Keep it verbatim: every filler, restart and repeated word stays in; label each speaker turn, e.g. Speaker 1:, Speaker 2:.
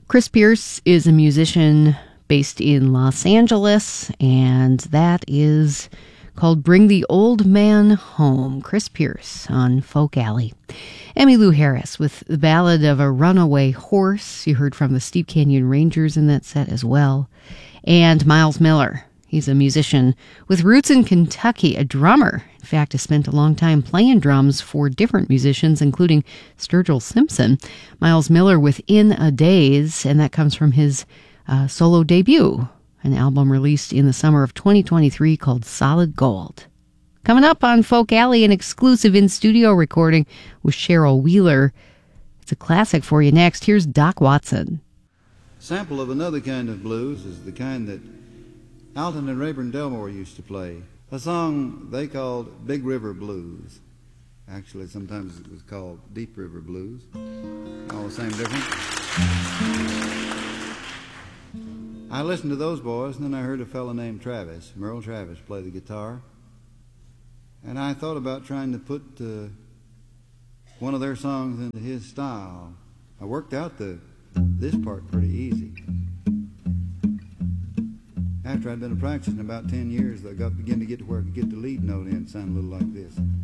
Speaker 1: Chris Pierce is a musician based in Los Angeles, and that is called Bring the Old Man Home. Chris Pierce on Folk Alley. Emmylou Harris with the Ballad of a Runaway Horse. You heard from the Steep Canyon Rangers in that set as well. And Miles Miller. He's a musician with roots in Kentucky, a drummer. In fact, has spent a long time playing drums for different musicians, including Sturgill Simpson. Miles Miller with In a Daze, and that comes from his uh, solo debut, an album released in the summer of twenty twenty-three called Solid Gold. Coming up on Folk Alley, an exclusive in-studio recording with Cheryl Wheeler. It's a classic for you next. Here's Doc Watson.
Speaker 2: Sample of another kind of blues is the kind that Alton and Rayburn Delmore used to play, a song they called Big River Blues. Actually, sometimes it was called Deep River Blues. All the same difference. I listened to those boys, and then I heard a fellow named Travis, Merle Travis, play the guitar. And I thought about trying to put uh, one of their songs into his style. I worked out the this part pretty easy. After I'd been practicing about ten years, I got began to get to where I could get the lead note in. It sounded a little like this.